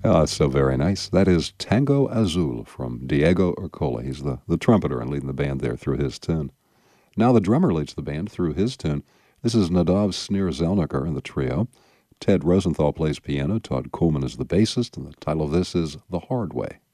Oh, so very nice. That is Tango Azul from Diego Ercola. He's the trumpeter and leading the band there through his tune. Now the drummer leads the band through his tune. This is Nadav Snir-Zelniker in the trio. Ted Rosenthal plays piano. Todd Coolman is the bassist, and the title of this is The Hard Way.